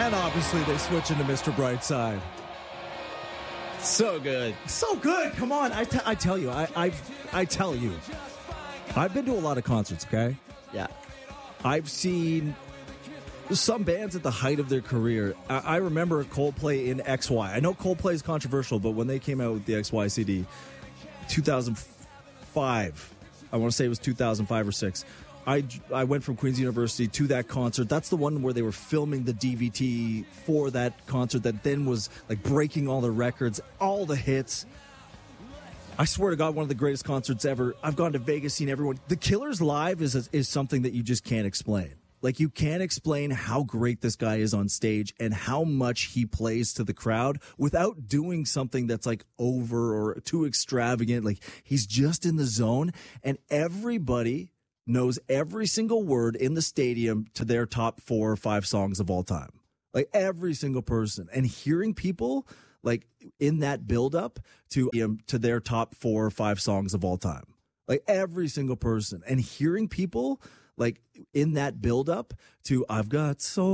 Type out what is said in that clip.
And obviously they switch into Mr. Brightside. So good. So good. Come on. I tell you. I tell you. I've been to a lot of concerts, okay? Yeah. I've seen some bands at the height of their career. I remember Coldplay in XY. I know Coldplay is controversial, but when they came out with the XY CD, 2005, I want to say it was 2005 or 6, I went from Queen's University to that concert. That's the one where they were filming the DVT for that concert that then was like breaking all the records, all the hits. I swear to God, one of the greatest concerts ever. I've gone to Vegas, seen everyone. The Killers live is something that you just can't explain. Like, you can't explain how great this guy is on stage and how much he plays to the crowd without doing something that's like over or too extravagant. Like, he's just in the zone, and everybody knows every single word in the stadium to their top 4 or 5 songs of all time. Like, every single person. And hearing people like in that buildup to their top 4 or 5 songs of all time. Like, every single person. And hearing people like in that buildup to I've Got Soul